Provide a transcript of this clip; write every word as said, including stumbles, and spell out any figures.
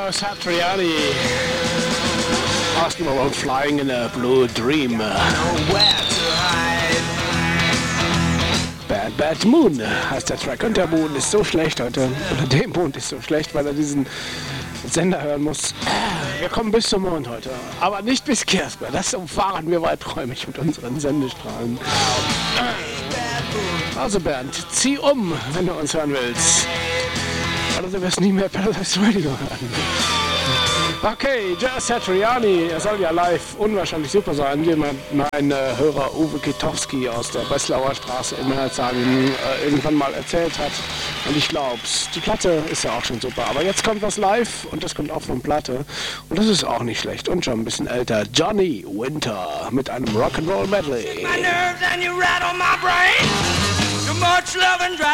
Joe Satriani. Asking about Flying in a Blue Dream. Bad Bad Moon heißt der Track. Und der Mond ist so schlecht heute. Oder der Mond ist so schlecht, weil er diesen Sender hören muss. Wir kommen bis zum Mond heute. Aber nicht bis Kersberg. Das umfahren wir weiträumig mit unseren Sendestrahlen. Also Bernd, zieh um, wenn du uns hören willst. Oder du wirst nie mehr Paradise Radio hören. Okay, Joe Satriani, er soll ja live unwahrscheinlich super sein, wie mein äh, Hörer Uwe Kitowski aus der Breslauer Straße in Merzhagen äh, irgendwann mal erzählt hat. Und ich glaub's, die Platte ist ja auch schon super. Aber jetzt kommt was live und das kommt auch von Platte. Und das ist auch nicht schlecht und schon ein bisschen älter. Johnny Winter mit einem Rock'n'Roll Medley.